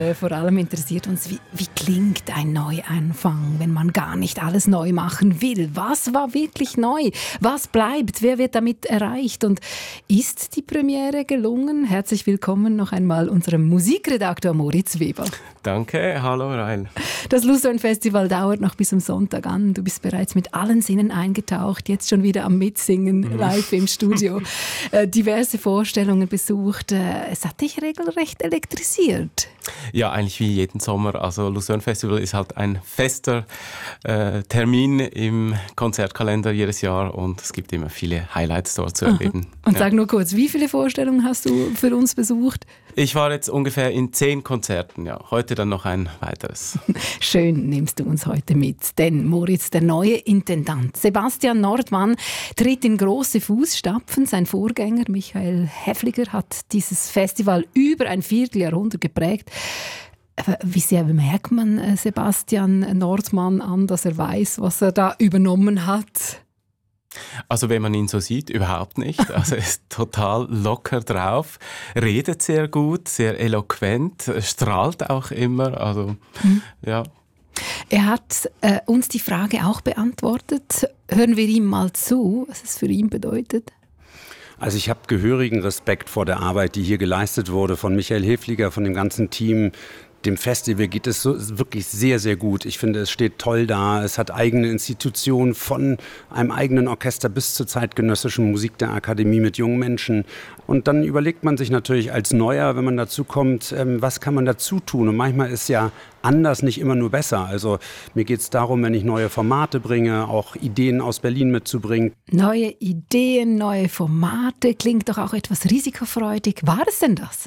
Vor allem interessiert uns, wie klingt ein Neuanfang, wenn man gar nicht alles neu machen will? Was war wirklich neu? Was bleibt? Wer wird damit erreicht? Und ist die Premiere gelungen? Herzlich willkommen noch einmal unserem Musikredakteur Moritz Weber. Danke, hallo Rael. Das Lucerne Festival dauert noch bis am Sonntag an. Du bist bereits mit allen Sinnen eingetaucht, jetzt schon wieder am Mitsingen, live im Studio. Diverse Vorstellungen besucht. Es hat dich regelrecht elektrisiert. Ja, eigentlich wie jeden Sommer. Also Lucerne Festival ist halt ein fester Termin im Konzertkalender jedes Jahr und es gibt immer viele Highlights dort zu erleben. Und sag nur kurz, wie viele Vorstellungen hast du für uns besucht? Ich war jetzt ungefähr in 10 Konzerten, ja. Heute dann noch ein weiteres. Schön nimmst du uns heute mit, denn Moritz, der neue Intendant Sebastian Nordmann, tritt in große Fußstapfen. Sein Vorgänger Michael Häfliger hat dieses Festival über ein Vierteljahrhundert geprägt. Wie sehr merkt man Sebastian Nordmann an, dass er weiß, was er da übernommen hat? Also wenn man ihn so sieht, überhaupt nicht. Also er ist total locker drauf, redet sehr gut, sehr eloquent, strahlt auch immer. Also ja. Er hat uns die Frage auch beantwortet. Hören wir ihm mal zu, was es für ihn bedeutet. Also ich habe gehörigen Respekt vor der Arbeit, die hier geleistet wurde von Michael Häfliger, von dem ganzen Team. Dem Festival geht es wirklich sehr, sehr gut. Ich finde, es steht toll da. Es hat eigene Institutionen von einem eigenen Orchester bis zur zeitgenössischen Musik der Akademie mit jungen Menschen. Und dann überlegt man sich natürlich als Neuer, wenn man dazu kommt, was kann man dazu tun? Und manchmal ist ja anders nicht immer nur besser. Also mir geht es darum, wenn ich neue Formate bringe, auch Ideen aus Berlin mitzubringen. Neue Ideen, neue Formate, klingt doch auch etwas risikofreudig. War es denn das?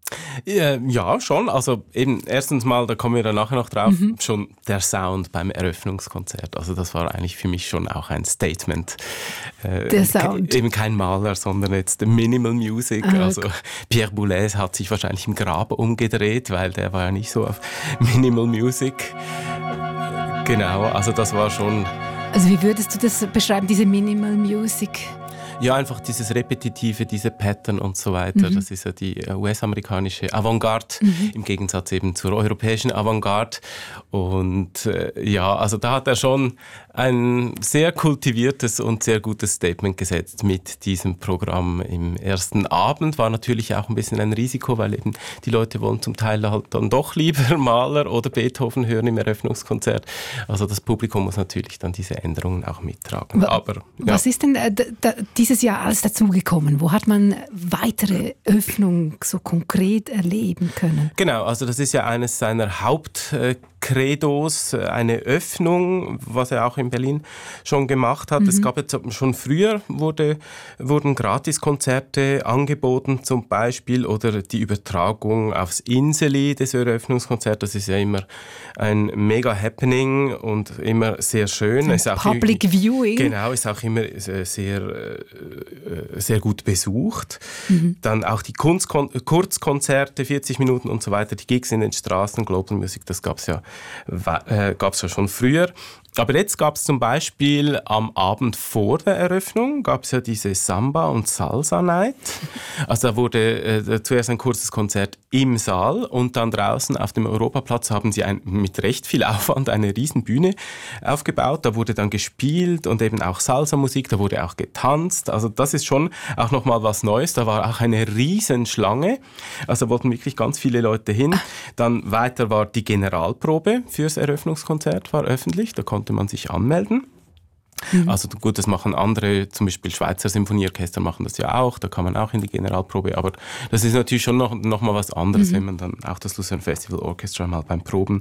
Ja, schon. Also eben erstens mal, da kommen wir dann nachher noch drauf, schon der Sound beim Eröffnungskonzert. Also das war eigentlich für mich schon auch ein Statement. Der Sound. Eben kein Maler, sondern jetzt Minimal Music. Also Pierre Boulez hat sich wahrscheinlich im Grab umgedreht, weil der war ja nicht so auf Minimal Music. Genau, also das war schon... Also wie würdest du das beschreiben, diese Minimal Music? Ja, einfach dieses Repetitive, diese Pattern und so weiter. Das ist ja die US-amerikanische Avantgarde im Gegensatz eben zur europäischen Avantgarde. Und ja, also da hat er schon ein sehr kultiviertes und sehr gutes Statement gesetzt mit diesem Programm. Im ersten Abend war natürlich auch ein bisschen ein Risiko, weil eben die Leute wollen zum Teil halt dann doch lieber Mahler oder Beethoven hören im Eröffnungskonzert. Also das Publikum muss natürlich dann diese Änderungen auch mittragen. Aber, ja. Was ist denn dieses Jahr alles dazugekommen? Wo hat man weitere Öffnung so konkret erleben können? Genau, also das ist ja eines seiner Hauptcredos, eine Öffnung, was er auch in Berlin schon gemacht hat. Es gab jetzt schon früher, wurden Gratiskonzerte angeboten zum Beispiel oder die Übertragung aufs Inseli des Eröffnungskonzts. Das ist ja immer ein mega Happening und immer sehr schön. Ist auch Public Viewing. Genau, ist auch immer sehr gut besucht. Dann auch die Kurzkonzerte, 40 Minuten und so weiter, die Gigs in den Straßen, Global Music, das gab's ja schon früher. Aber jetzt gab es zum Beispiel am Abend vor der Eröffnung gab es ja diese Samba- und Salsa-Night. Also da wurde zuerst ein kurzes Konzert im Saal und dann draußen auf dem Europaplatz haben sie mit recht viel Aufwand eine riesen Bühne aufgebaut. Da wurde dann gespielt und eben auch Salsa-Musik, da wurde auch getanzt. Also das ist schon auch nochmal was Neues. Da war auch eine riesen Schlange. Also wollten wirklich ganz viele Leute hin. Dann weiter war die Generalprobe fürs Eröffnungskonzert, war öffentlich. Da konnte man sich anmelden. Also gut, das machen andere, zum Beispiel Schweizer Symphonieorchester machen das ja auch, da kann man auch in die Generalprobe, aber das ist natürlich schon noch mal was anderes, wenn man dann auch das Lucerne Festival Orchestra mal beim Proben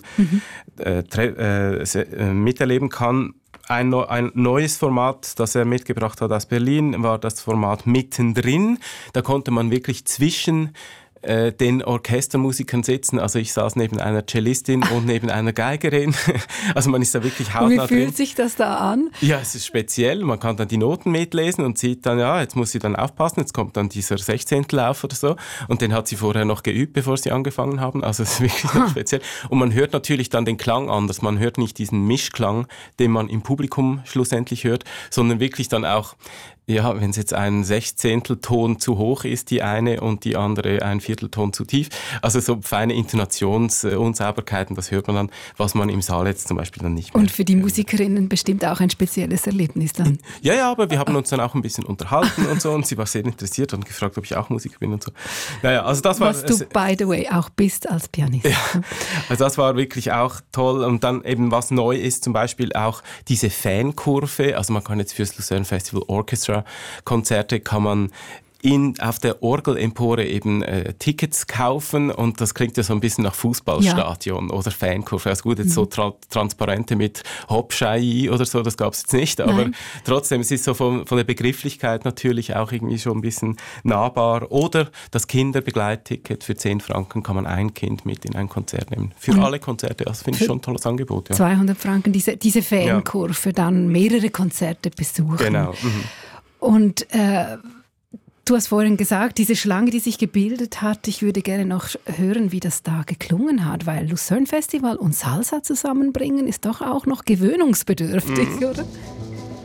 miterleben kann. Ein neues Format, das er mitgebracht hat aus Berlin, war das Format Mittendrin. Da konnte man wirklich zwischen den Orchestermusikern sitzen. Also ich saß neben einer Cellistin und neben einer Geigerin. Also man ist da wirklich hautnah drin. Wie fühlt sich das da an? Ja, es ist speziell. Man kann dann die Noten mitlesen und sieht dann, ja, jetzt muss sie dann aufpassen, jetzt kommt dann dieser Sechzehntelauf oder so. Und den hat sie vorher noch geübt, bevor sie angefangen haben. Also es ist wirklich noch speziell. Und man hört natürlich dann den Klang anders. Man hört nicht diesen Mischklang, den man im Publikum schlussendlich hört, sondern wirklich dann auch Ja, wenn es jetzt ein Sechzehntelton zu hoch ist, die eine, und die andere ein Viertelton zu tief. Also so feine Intonationsunsauberkeiten, das hört man dann, was man im Saal jetzt zum Beispiel dann nicht mehr. Und für die Musikerinnen bestimmt auch ein spezielles Erlebnis dann. Ja, aber wir haben uns dann auch ein bisschen unterhalten und so, und sie war sehr interessiert und gefragt, ob ich auch Musiker bin und so. Naja, also das war... Was du, by the way, auch bist als Pianist. Ja, also das war wirklich auch toll. Und dann eben, was neu ist, zum Beispiel auch diese Fankurve. Also man kann jetzt fürs Lucerne Festival Orchestra Konzerte kann man auf der Orgelempore eben Tickets kaufen, und das klingt ja so ein bisschen nach Fußballstadion oder Fankurve. Also gut, jetzt so Transparente mit Hopschei oder so, das gab es jetzt nicht, aber trotzdem, es ist so von der Begrifflichkeit natürlich auch irgendwie schon ein bisschen nahbar. Oder das Kinderbegleitticket für 10 Franken kann man ein Kind mit in ein Konzert nehmen. Für alle Konzerte, das finde ich schon ein tolles Angebot. Ja. 200 Franken, diese Fankurve, dann mehrere Konzerte besuchen. Genau. Und du hast vorhin gesagt, diese Schlange, die sich gebildet hat, ich würde gerne noch hören, wie das da geklungen hat, weil Lucerne Festival und Salsa zusammenbringen ist doch auch noch gewöhnungsbedürftig, oder?